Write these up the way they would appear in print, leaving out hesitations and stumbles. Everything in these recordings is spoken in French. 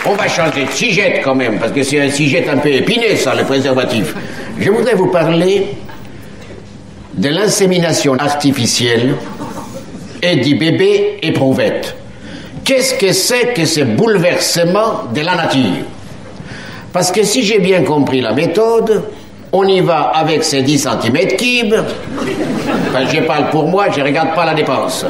On va changer de sujet quand même, parce que c'est un sujet un peu épineux, ça, le préservatif. Je voudrais vous parler de l'insémination artificielle et du bébé éprouvette. Qu'est-ce que c'est que ce bouleversement de la nature? Parce que si j'ai bien compris la méthode, on y va avec ses 10 cm3. Enfin, je parle pour moi, je ne regarde pas la dépense.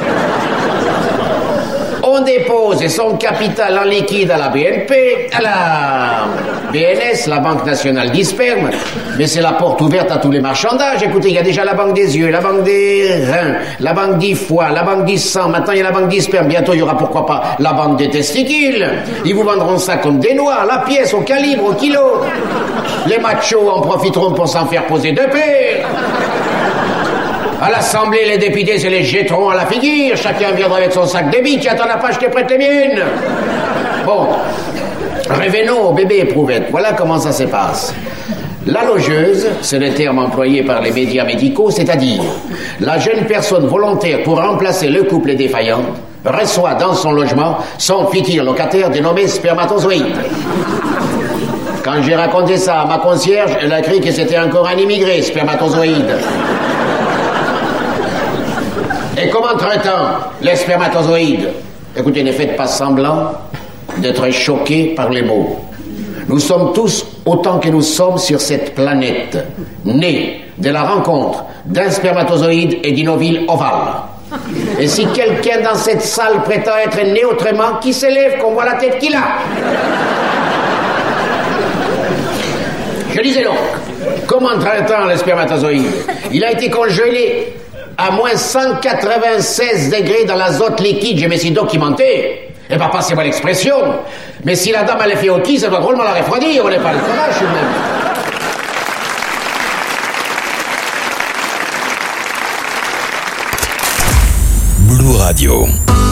On dépose son capital en liquide à la BNP, à la BNS, la Banque Nationale du Sperme, mais c'est la porte ouverte à tous les marchandages. Écoutez, il y a déjà la Banque des Yeux, la Banque des Reins, la Banque du Foie, la Banque du Sang, maintenant il y a la Banque du Sperme, bientôt il y aura pourquoi pas la Banque des Testicules. Ils vous vendront ça comme des noix, la pièce, au calibre, au kilo. Les machos en profiteront pour s'en faire poser 2 paires. À l'Assemblée, les députés se les jetteront à la figure. Chacun viendra avec son sac de billes. Tiens, t'en as pas, je te prête les miennes. Bon, revenons au bébé éprouvette. Voilà comment ça se passe. La logeuse, c'est le terme employé par les médias médicaux, c'est-à-dire la jeune personne volontaire pour remplacer le couple défaillant, reçoit dans son logement son futur locataire dénommé spermatozoïde. Quand j'ai raconté ça à ma concierge, elle a cru que c'était encore un immigré, spermatozoïde. Et comment traite-t-on les spermatozoïdes? Écoutez, ne faites pas semblant d'être choqués par les mots. Nous sommes tous, autant que nous sommes sur cette planète, nés de la rencontre d'un spermatozoïde et d'une ovule ovale. Et si quelqu'un dans cette salle prétend être né autrement, qui s'élève, qu'on voit la tête qu'il a. Je disais donc, comment traite-t-on les spermatozoïdes? Il a été congelé à moins 196 degrés dans l'azote liquide, je me suis documenté. Eh ben, passez-moi l'expression. Mais si la dame, elle est fait au qui, ça doit drôlement la refroidir, on n'est pas le fromage, même. Blue Radio.